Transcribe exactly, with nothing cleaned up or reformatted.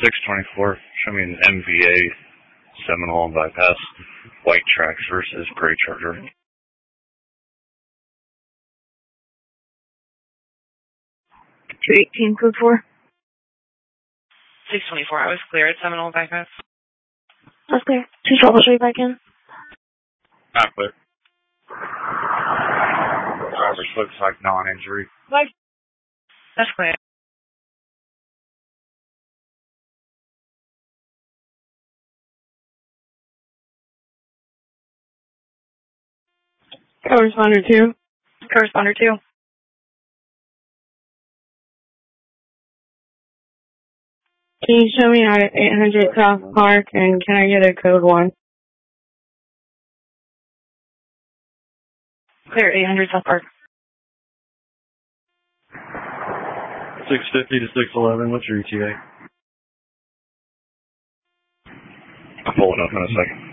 six twenty-four, show me an M V A Seminole bypass, white tracks versus gray Charger. two eighteen, code four. six twenty-four, I was clear at Seminole bypass. That's clear. two twelve, I'll show you back in. Not clear. Driver's looks like non-injury. That's clear. Co-responder two. Co-responder two. Can you show me out at eight hundred South Park, and can I get a code one? Clear, eight hundred South Park. six fifty to six eleven, what's your E T A? I'll pull it up in a second.